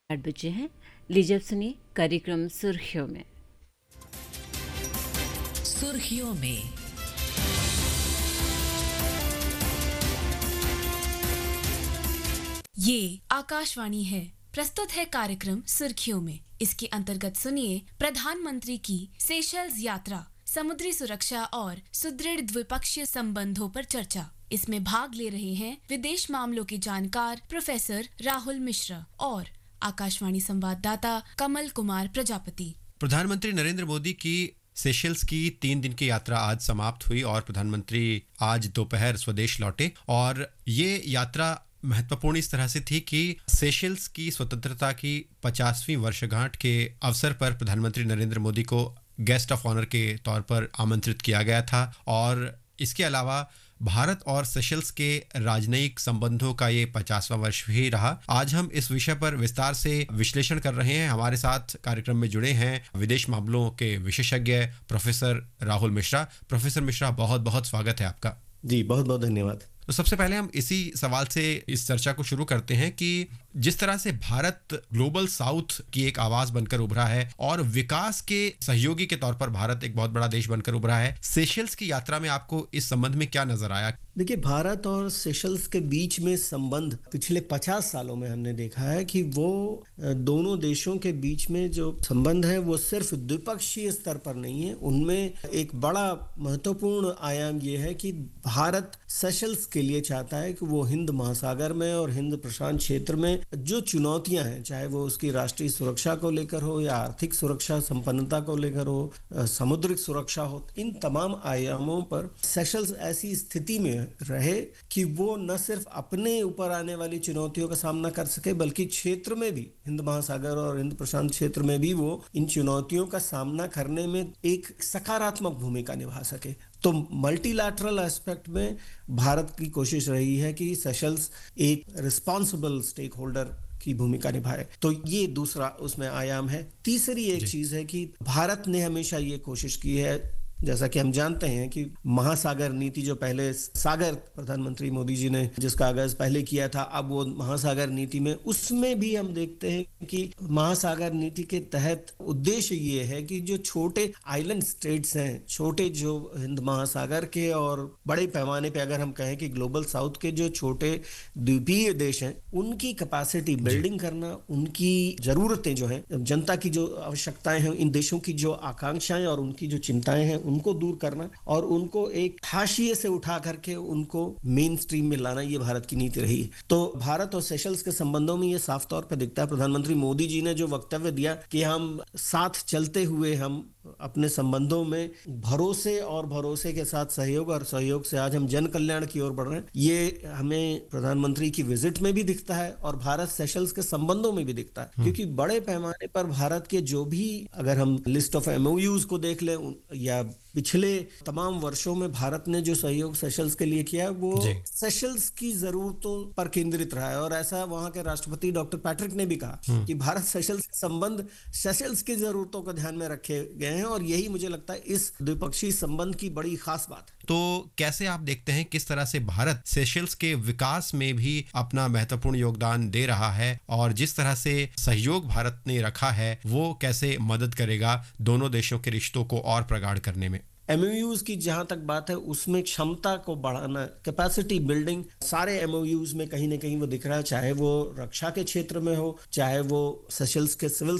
8 बजे हैं। लीजिए अब सुनिए कार्यक्रम सुर्खियों में। सुर्खियों में ये आकाशवाणी है। प्रस्तुत है कार्यक्रम सुर्खियों में। इसके अंतर्गत सुनिए प्रधानमंत्री की सेशल्स यात्रा, समुद्री सुरक्षा और सुदृढ़ द्विपक्षीय संबंधों पर चर्चा। इसमें भाग ले रहे हैं विदेश मामलों के जानकार प्रोफेसर राहुल मिश्रा और आकाशवाणी संवाददाता कमल कुमार प्रजापति। प्रधानमंत्री नरेंद्र मोदी की सेशल्स की 3 दिन की यात्रा आज समाप्त हुई और प्रधानमंत्री आज दोपहर स्वदेश लौटे। और ये यात्रा महत्वपूर्ण इस तरह से थी कि सेशल्स की स्वतंत्रता की 50वीं वर्षगांठ के अवसर पर प्रधानमंत्री नरेंद्र मोदी को गेस्ट ऑफ ऑनर के तौर पर आमंत्रित किया गया था। और इसके अलावा भारत और सेशल्स के राजनयिक संबंधों का ये 50वां वर्ष भी रहा। आज हम इस विषय पर विस्तार से विश्लेषण कर रहे हैं। हमारे साथ कार्यक्रम में जुड़े हैं विदेश मामलों के विशेषज्ञ प्रोफेसर राहुल मिश्रा। प्रोफेसर मिश्रा, बहुत बहुत स्वागत है आपका। जी, बहुत बहुत धन्यवाद। तो सबसे पहले हम इसी सवाल से इस चर्चा को शुरू करते हैं कि जिस तरह से भारत ग्लोबल साउथ की एक आवाज बनकर उभरा है और विकास के सहयोगी के तौर पर भारत एक बहुत बड़ा देश बनकर उभरा है, सेशल्स की यात्रा में आपको इस संबंध में क्या नजर आया? देखिए, भारत और सेशल्स के बीच में संबंध पिछले 50 सालों में हमने देखा है कि वो दोनों देशों के बीच में जो संबंध है वो सिर्फ द्विपक्षीय स्तर पर नहीं है। उनमें एक बड़ा महत्वपूर्ण आयाम ये है कि भारत सेशल्स के लिए चाहता है कि वो हिंद महासागर में और हिंद प्रशांत क्षेत्र में जो चुनौतियां हैं, चाहे वो उसकी राष्ट्रीय सुरक्षा को लेकर हो या आर्थिक सुरक्षा संपन्नता को लेकर हो, समुद्रिक सुरक्षा हो, इन तमाम आयामों पर सेशल्स ऐसी स्थिति में रहे कि वो न सिर्फ अपने ऊपर आने वाली चुनौतियों का सामना कर सके बल्कि क्षेत्र में भी, हिंद महासागर और हिंद प्रशांत क्षेत्र में भी वो इन चुनौतियों का सामना करने में एक सकारात्मक भूमिका निभा सके। तो मल्टीलैटरल एस्पेक्ट में भारत की कोशिश रही है कि सेशल्स एक रिस्पॉन्सिबल स्टेक होल्डर की भूमिका निभाए। तो ये दूसरा उसमें आयाम है। तीसरी एक चीज है कि भारत ने हमेशा ये कोशिश की है, जैसा कि हम जानते हैं कि महासागर नीति जो पहले सागर प्रधानमंत्री मोदी जी ने जिसका आगाज पहले किया था, अब वो महासागर नीति में, उसमें भी हम देखते हैं कि महासागर नीति के तहत उद्देश्य ये है कि जो छोटे आइलैंड स्टेट्स हैं, छोटे जो हिंद महासागर के और बड़े पैमाने पे अगर हम कहें कि ग्लोबल साउथ के जो छोटे द्वीपीय देश हैं, उनकी कैपेसिटी बिल्डिंग करना, उनकी जरूरतें जो हैं, जनता की जो आवश्यकताएं हैं, इन देशों की जो आकांक्षाएं और उनकी जो चिंताएं हैं, उनको दूर करना और उनको एक हाशिए से उठा करके उनको मेन स्ट्रीम में लाना, ये भारत की नीति रही है। तो भारत और सेशल्स के संबंधों में ये साफ तौर पर दिखता है। प्रधानमंत्री मोदी जी ने जो वक्तव्य दिया कि हम साथ चलते हुए हम अपने संबंधों में भरोसे और भरोसे के साथ सहयोग और सहयोग से आज हम जन कल्याण की ओर बढ़ रहे हैं, ये हमें प्रधानमंत्री की विजिट में भी दिखता है और भारत सेशल्स के संबंधों में भी दिखता है। क्योंकि बड़े पैमाने पर भारत के जो भी, अगर हम लिस्ट ऑफ एमओयूज को देख लें या पिछले तमाम वर्षों में भारत ने जो सहयोग सेशल्स के लिए किया है वो सेशल्स की जरूरतों पर केंद्रित रहा है। और ऐसा वहां के राष्ट्रपति डॉक्टर पैट्रिक ने भी कहा कि भारत सेशल्स के संबंध सेशल्स की जरूरतों को ध्यान में रखे गए हैं और यही मुझे लगता है इस द्विपक्षीय संबंध की बड़ी खास बात है। तो कैसे आप देखते हैं किस तरह से भारत सेशल्स के विकास में भी अपना महत्वपूर्ण योगदान दे रहा है और जिस तरह से सहयोग भारत ने रखा है वो कैसे मदद करेगा दोनों देशों के रिश्तों को और प्रगाढ़ करने में? एमओयूज की जहां तक बात है, उसमें क्षमता को बढ़ाना, कैपेसिटी बिल्डिंग, सारे एमओयूज में कहीं ना कहीं वो दिख रहा है, चाहे वो रक्षा के क्षेत्र में हो, चाहे वो सेशल्स के सिविल